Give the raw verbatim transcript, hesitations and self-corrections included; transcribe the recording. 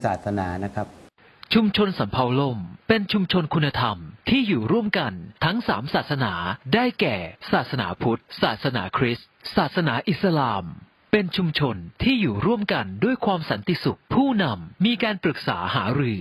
ศาสนานะครับชุมชนสำเภาล่มเป็นชุมชนคุณธรรมที่อยู่ร่วมกันทั้งสามศาสนาได้แก่ ศาสนาพุทธ ศาสนาคริสต์ ศาสนาอิสลามเป็นชุมชนที่อยู่ร่วมกันด้วยความสันติสุขผู้นำมีการปรึกษาหารือ